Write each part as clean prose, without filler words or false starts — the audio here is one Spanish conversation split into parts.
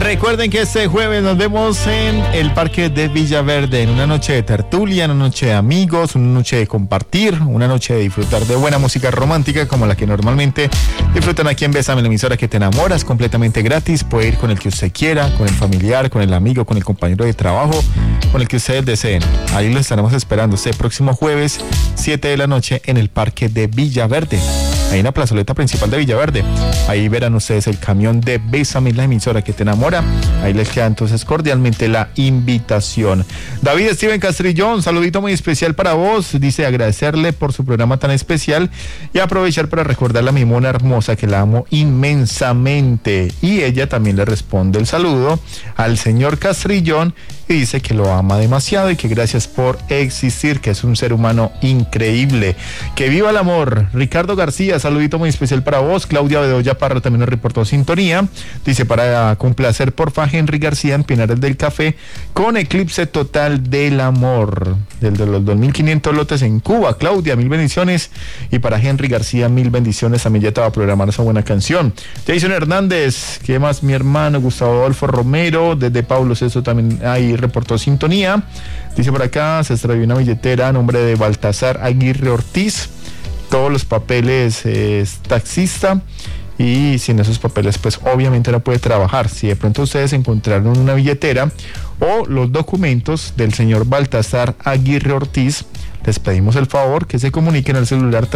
Recuerden que este jueves nos vemos en el Parque de Villaverde, en una noche de tertulia, una noche de amigos, una noche de compartir, una noche de disfrutar de buena música romántica como la que normalmente disfrutan aquí en Bésame, la emisora que te enamoras, completamente gratis. Puede ir con el que usted quiera, con el familiar, con el amigo, con el compañero de trabajo, con el que ustedes deseen. Ahí lo estaremos esperando este próximo jueves, 7 de la noche, en el Parque de Villaverde, ahí en la plazoleta principal de Villaverde. Ahí verán ustedes el camión de Bésame, la emisora que te enamora. Ahí les queda entonces cordialmente la invitación. David Steven Castrillón, un saludito muy especial para vos. Dice agradecerle por su programa tan especial y aprovechar para recordarle a mi mona hermosa que la amo inmensamente. Y ella también le responde el saludo al señor Castrillón y dice que lo ama demasiado y que gracias por existir, que es un ser humano increíble. Que viva el amor. Ricardo García, saludito muy especial para vos. Claudia Bedoya Parra también nos reportó sintonía. Dice para complacer porfa Henry García en Pinares del Café con Eclipse Total del Amor, del de los 2500 lotes en Cuba. Claudia, mil bendiciones. Y para Henry García, mil bendiciones. También ya te va a programar esa buena canción. Jason Hernández, ¿qué más? Mi hermano Gustavo Adolfo Romero, desde Pablo Ceso también ahí reportó sintonía. Dice por acá, se extravió una billetera a nombre de Baltasar Aguirre Ortiz. Todos los papeles, es taxista. Y sin esos papeles pues obviamente no puede trabajar. Si de pronto ustedes encontraron una billetera o los documentos del señor Baltasar Aguirre Ortiz, les pedimos el favor que se comuniquen al celular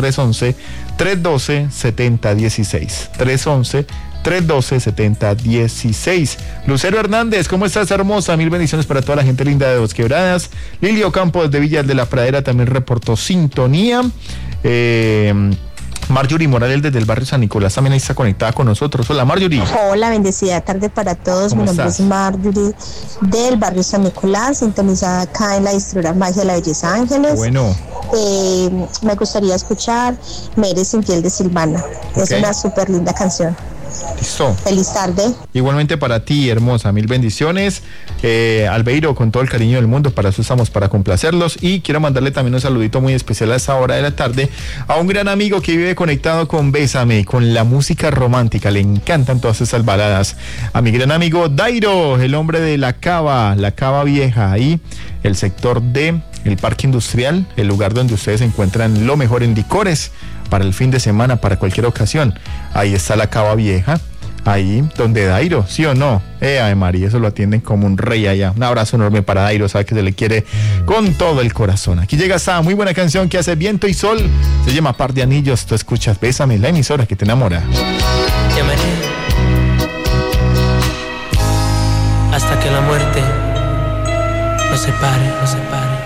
311-312-7016 311-312-7016. Lucero Hernández, ¿cómo estás, hermosa? Mil bendiciones para toda la gente linda de Dos Quebradas. Lilio Campos de Villas de la Pradera también reportó sintonía. Marjorie Morales desde el barrio San Nicolás también ahí está conectada con nosotros. Hola, Marjorie. Hola, bendecida tarde para todos. Mi nombre es Marjorie del barrio San Nicolás, sintonizada acá en la distribuidora Magia de la Belleza Ángeles. Bueno. Me gustaría escuchar Me eres infiel de Silvana. Okay. Es una súper linda canción. Listo. Feliz tarde. Igualmente para ti, hermosa, mil bendiciones. Albeiro, con todo el cariño del mundo, para eso estamos, para complacerlos. Y quiero mandarle también un saludito muy especial a esta hora de la tarde a un gran amigo que vive conectado con Bésame, con la música romántica. Le encantan todas esas baladas. A mi gran amigo Dairo, el hombre de la Cava Vieja, ahí el sector de el Parque Industrial, el lugar donde ustedes encuentran lo mejor en licores para el fin de semana, para cualquier ocasión. Ahí está la Cava Vieja, ahí donde Dairo, ¿sí o no? Ave María, eso lo atienden como un rey allá. Un abrazo enorme para Dairo, sabe que se le quiere con todo el corazón. Aquí llega esta muy buena canción que hace viento y sol, se llama Par de Anillos. Tú escuchas Bésame, la emisora que te enamora. Te amaré hasta que la muerte nos separe.